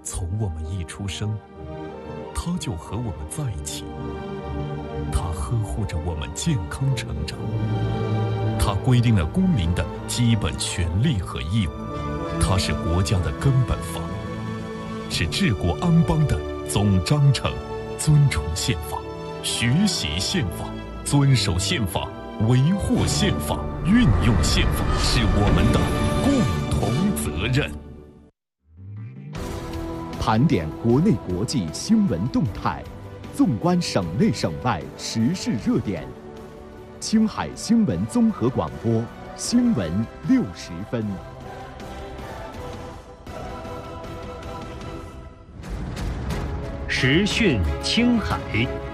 从我们一出生，他就和我们在一起，他呵护着我们健康成长，他规定了公民的基本权利和义务，他是国家的根本法，是治国安邦的总章程。尊崇宪法，学习宪法，遵守宪法，维护宪法，运用宪法，是我们的共同责任。 盘点国内国际新闻动态，纵观省内省外时事热点。青海新闻综合广播，新闻60分。 时讯青海。